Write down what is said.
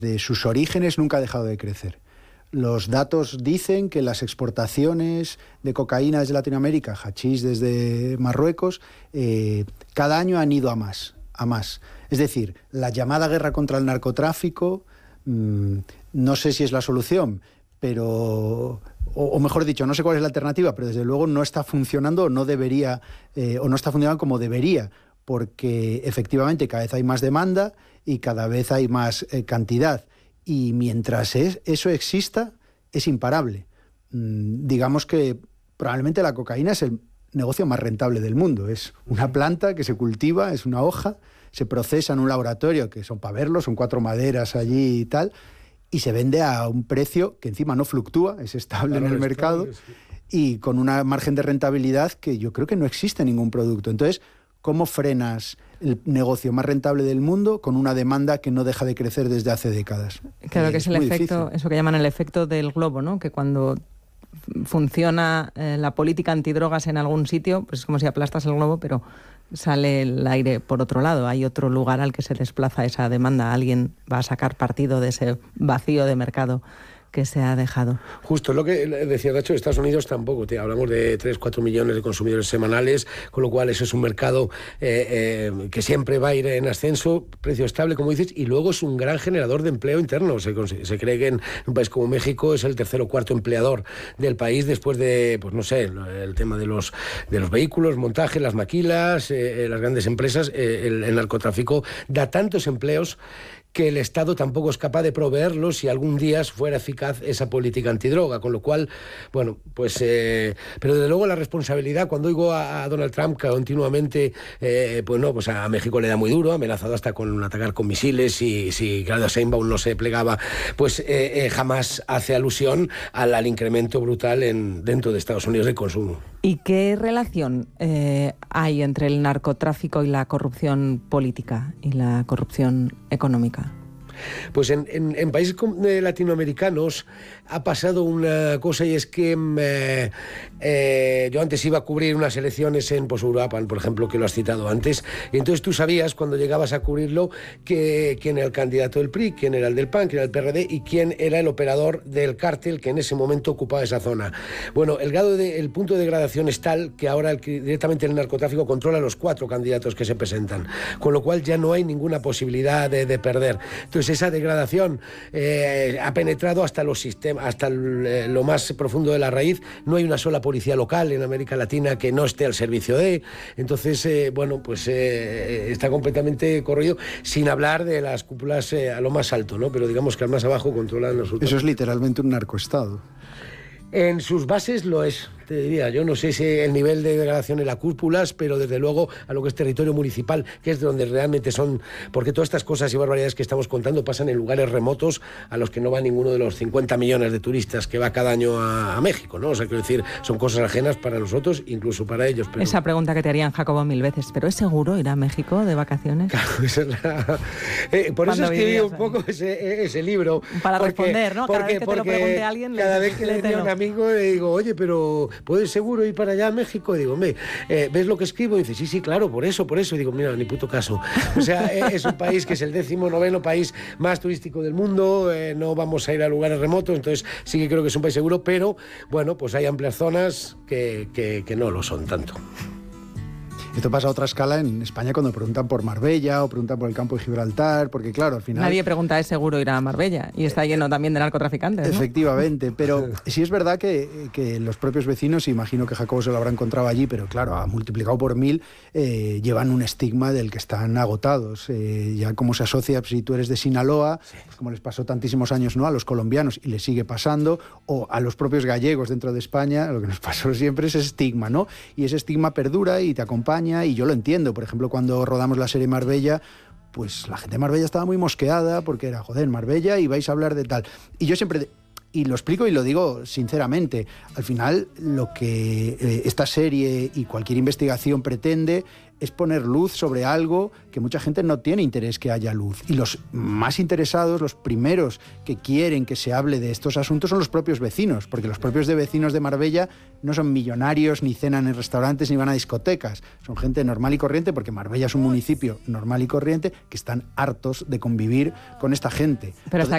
de sus orígenes nunca ha dejado de crecer. Los datos dicen que las exportaciones de cocaína desde Latinoamérica, hachís desde Marruecos, cada año han ido a más. Es decir, la llamada guerra contra el narcotráfico, no sé si es la solución, pero, o mejor dicho, no sé cuál es la alternativa, pero desde luego no está funcionando o no debería, o no está funcionando como debería, porque efectivamente cada vez hay más demanda y cada vez hay más cantidad. Y mientras eso exista, es imparable. Digamos que probablemente la cocaína es el negocio más rentable del mundo. Es una planta que se cultiva, es una hoja, se procesa en un laboratorio, que son para verlo, son 4 maderas allí y tal, y se vende a un precio que encima no fluctúa, es estable en el mercado, y con una margen de rentabilidad que yo creo que no existe en ningún producto. Entonces, ¿cómo frenas el negocio más rentable del mundo con una demanda que no deja de crecer desde hace décadas? Claro, que es el efecto, difícil. eso que llaman el efecto del globo, ¿no? Que cuando funciona la política antidrogas en algún sitio, pues es como si aplastas el globo, pero sale el aire por otro lado. Hay otro lugar al que se desplaza esa demanda. Alguien va a sacar partido de ese vacío de mercado que se ha dejado. Justo lo que decía Nacho, Estados Unidos tampoco, hablamos de 3-4 millones de consumidores semanales, con lo cual eso es un mercado que siempre va a ir en ascenso, precio estable, como dices, y luego es un gran generador de empleo interno. Se cree que en un país como México es el 3º o 4º empleador del país, después de, pues no sé, el tema de los vehículos, montaje, las maquilas, las grandes empresas. El narcotráfico da tantos empleos que el Estado tampoco es capaz de proveerlos si algún día fuera eficaz esa política antidroga, con lo cual, bueno, pues pero desde luego la responsabilidad, cuando oigo a Donald Trump continuamente, pues a México le da muy duro, amenazado hasta con atacar con misiles, y si Claudia Sheinbaum no se plegaba, pues jamás hace alusión al incremento brutal dentro de Estados Unidos del consumo. ¿Y qué relación hay entre el narcotráfico y la corrupción política y la corrupción económica? Pues en países latinoamericanos ha pasado una cosa, y es que yo antes iba a cubrir unas elecciones en Uruapan, por ejemplo, que lo has citado antes, y entonces tú sabías cuando llegabas a cubrirlo quién era el candidato del PRI, quién era el del PAN, quién era el PRD y quién era el operador del cártel que en ese momento ocupaba esa zona. Bueno, el punto de degradación es tal que ahora directamente el narcotráfico controla los 4 candidatos que se presentan, con lo cual ya no hay ninguna posibilidad de perder. Entonces esa degradación ha penetrado hasta los sistemas, hasta lo más profundo de la raíz. No hay una sola policía local en América Latina que no esté al servicio de. Entonces, está completamente corroído, sin hablar de las cúpulas a lo más alto, ¿no? Pero digamos que al más abajo controlan los otros. Eso es literalmente un narcoestado. En sus bases lo es, te diría. Yo no sé si el nivel de degradación en las cúpulas, pero desde luego a lo que es territorio municipal, que es de donde realmente son, porque todas estas cosas y barbaridades que estamos contando pasan en lugares remotos a los que no va ninguno de los 50 millones de turistas que va cada año a México, ¿no? O sea, quiero decir, son cosas ajenas para nosotros, incluso para ellos. Pero... Esa pregunta que te harían, Jacobo, 1000 veces, ¿pero es seguro ir a México de vacaciones? Claro, esa es por eso escribí un poco ese libro. Para responder, ¿no? Cada vez que te lo pregunte alguien, cada vez que le digo a un amigo, le digo, oye, pero ¿puedes seguro ir para allá a México? Y digo, ¿ves lo que escribo? Y dice, sí, claro, por eso. Y digo, mira, ni puto caso. O sea, es un país que es el 19º país más turístico del mundo, no vamos a ir a lugares remotos, entonces sí que creo que es un país seguro, pero bueno, pues hay amplias zonas que no lo son tanto. Esto pasa a otra escala en España cuando preguntan por Marbella o preguntan por el campo de Gibraltar, porque claro, al final... Nadie pregunta, ¿es seguro ir a Marbella? Y está lleno también de narcotraficantes, ¿no? Efectivamente, pero sí es verdad que los propios vecinos, imagino que Jacobo se lo habrá encontrado allí, pero claro, ha multiplicado por 1000, llevan un estigma del que están agotados. Ya como se asocia, si tú eres de Sinaloa, pues como les pasó tantísimos años, ¿no?, a los colombianos, y les sigue pasando, o a los propios gallegos dentro de España, lo que nos pasó siempre es ese estigma, ¿no? Y ese estigma perdura y te acompaña, y yo lo entiendo. Por ejemplo, cuando rodamos la serie Marbella, pues la gente de Marbella estaba muy mosqueada porque era, joder, Marbella y vais a hablar de tal. Y yo siempre... Y lo explico y lo digo sinceramente, al final lo que esta serie y cualquier investigación pretende es poner luz sobre algo que mucha gente no tiene interés que haya luz. Y los más interesados, los primeros que quieren que se hable de estos asuntos son los propios vecinos, porque los propios vecinos de Marbella no son millonarios, ni cenan en restaurantes, ni van a discotecas. Son gente normal y corriente, porque Marbella es un municipio normal y corriente, que están hartos de convivir con esta gente. Pero